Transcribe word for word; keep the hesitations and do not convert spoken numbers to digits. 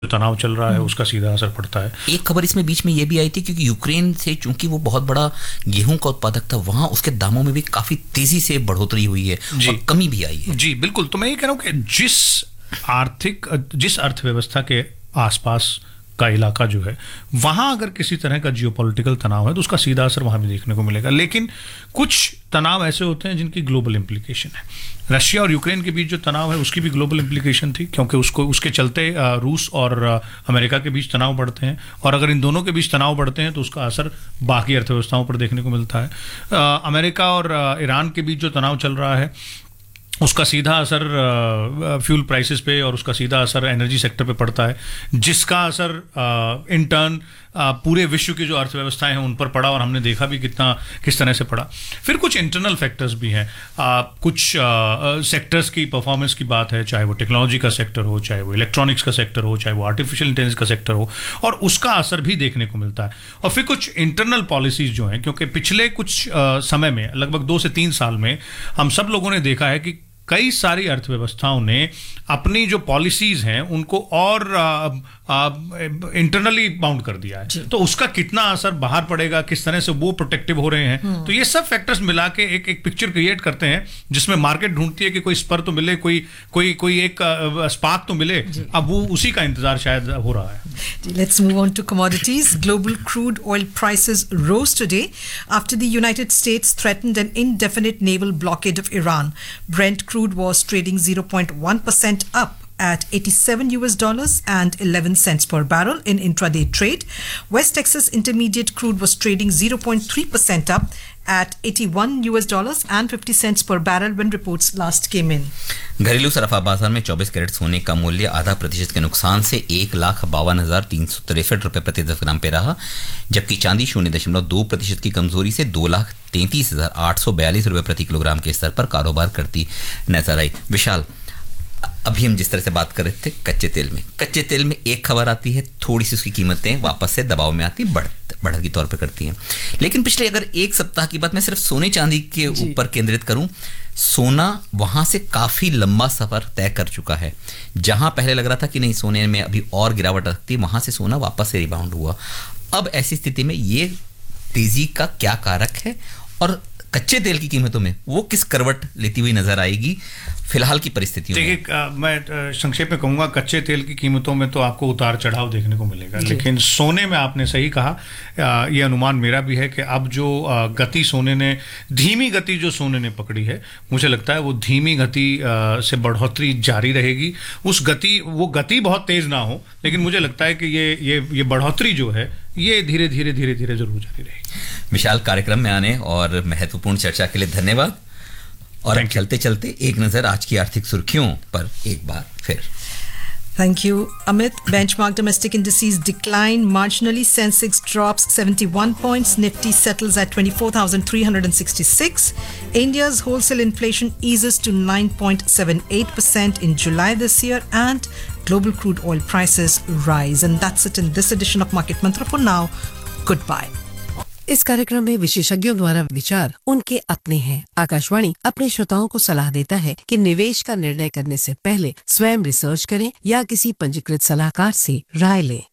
तनाव चल रहा है उसका सीधा असर पड़ता है। एक खबर इसमें बीच में ये भी आई थी क्योंकि यूक्रेन से चूंकि वो बहुत बड़ा गेहूं का उत्पादक था, वहां उसके दामों में भी काफी तेजी से बढ़ोतरी हुई है और कमी भी आई है। जी बिल्कुल, तो मैं ये कह रहा हूं कि जिस आर्थिक जिस अर्थव्यवस्था के आसपास का इलाका जो है वहां अगर किसी तरह का जियोपॉलिटिकल तनाव है तो उसका सीधा असर वहां भी देखने को मिलेगा। लेकिन कुछ तनाव ऐसे होते हैं जिनकी ग्लोबल इम्प्लीकेशन है। रशिया और यूक्रेन के बीच जो तनाव है उसकी भी ग्लोबल इम्प्लीकेशन थी, क्योंकि उसको उसके चलते रूस और अमेरिका के बीच तनाव बढ़ते हैं, और अगर इन दोनों के बीच तनाव बढ़ते हैं तो उसका असर बाकी अर्थव्यवस्थाओं पर देखने को मिलता है। अमेरिका और ईरान के बीच जो तनाव चल रहा है उसका सीधा असर फ्यूल प्राइसेस पे और उसका सीधा असर एनर्जी सेक्टर पे पड़ता है, जिसका असर इन टर्न पूरे विश्व की जो अर्थव्यवस्थाएं हैं उन पर पड़ा, और हमने देखा भी कितना किस तरह से पड़ा। फिर कुछ इंटरनल फैक्टर्स भी हैं, आ, कुछ सेक्टर्स की परफॉर्मेंस की बात है, चाहे वो टेक्नोलॉजी का सेक्टर हो, चाहे वो इलेक्ट्रॉनिक्स का सेक्टर हो, चाहे वो आर्टिफिशियल इंटेलिजेंस का सेक्टर हो, और उसका असर भी देखने को मिलता है। और फिर कुछ इंटरनल पॉलिसीज जो हैं, क्योंकि पिछले कुछ आ, समय में लगभग दो से तीन साल में हम सब लोगों ने देखा है कि कई सारी अर्थव्यवस्थाओं ने अपनी जो पॉलिसीज हैं उनको और इंटरनली बाउंड कर दिया है, तो उसका कितना असर बाहर पड़ेगा, किस तरह से वो प्रोटेक्टिव हो रहे हैं, तो ये सब फैक्टर्स मिला के एक एक पिक्चर क्रिएट करते हैं जिसमें मार्केट ढूंढती है कि कोई स्पर तो मिले, कोई कोई कोई एक स्पार्क तो मिले। अब वो उसी का इंतजार शायद हो रहा है। Let's move on to commodities. Global crude oil prices rose today after the United States threatened an indefinite naval blockade of Iran. Brent crude was trading zero point one percent up at eighty-seven U S dollars and eleven cents per barrel in intraday trade. West Texas Intermediate crude was trading zero point three percent up at eighty-one U S dollars and fifty cents per barrel when reports last came in. घरेलू सराफा बाजार में चौबीस carat सोने का मूल्य आधा प्रतिशत के नुकसान से एक लाख बावन हजार तीन सौ तिरसठ रुपये प्रति दस ग्राम पे रहा, जबकि चांदी शून्य दशमलव दो प्रतिशत की कमजोरी से दो लाख तैंतीस हजार आठ सौ बयालीस रुपये प्रति किलोग्राम के स्तर पर कारोबार करती नजर आई। विशाल, अभी हम जिस तरह से बात कर रहे थे कच्चे तेल में कच्चे तेल में एक खबर आती है, थोड़ी सी उसकी कीमतें वापस से दबाव में आती बढ़ बढ़त के तौर पे करती हैं। लेकिन पिछले अगर एक सप्ताह की बात मैं सिर्फ सोने चांदी के ऊपर केंद्रित करूं, सोना वहां से काफी लंबा सफर तय कर चुका है। जहां पहले लग रहा था कि नहीं सोने में अभी और गिरावट आ सकती, वहां से सोना वापस से रिबाउंड हुआ। अब ऐसी स्थिति में ये तेजी का क्या कारक है और कच्चे तेल की कीमतों में वो किस करवट लेती हुई नजर आएगी फिलहाल की परिस्थितियों में? देखिए, मैं संक्षेप में कहूँगा कच्चे तेल की कीमतों में तो आपको उतार चढ़ाव देखने को मिलेगा, लेकिन सोने में आपने सही कहा, ये अनुमान मेरा भी है कि अब जो गति सोने ने धीमी गति जो सोने ने पकड़ी है, मुझे लगता है वो धीमी गति से बढ़ोतरी जारी रहेगी। उस गति वो गति बहुत तेज ना हो, लेकिन मुझे लगता है कि ये ये ये बढ़ोतरी जो है ये धीरे धीरे धीरे धीरे जरूर जारी रहेगी। विशाल, कार्यक्रम में आने और महत्वपूर्ण चर्चा के लिए धन्यवाद। और अब चलते चलते एक नजर आज की आर्थिक सुर्खियों पर एक बार फिर। Thank you, Amit. Benchmark domestic indices decline marginally. Sensex drops seventy-one points. Nifty settles at twenty-four thousand three hundred sixty-six. India's wholesale inflation eases to nine point seven eight percent in July this year, and global crude oil prices rise. And that's it in this edition of Market Mantra. For now, goodbye. इस कार्यक्रम में विशेषज्ञों द्वारा विचार उनके अपने हैं। आकाशवाणी अपने श्रोताओं को सलाह देता है कि निवेश का निर्णय करने से पहले स्वयं रिसर्च करें या किसी पंजीकृत सलाहकार से राय लें।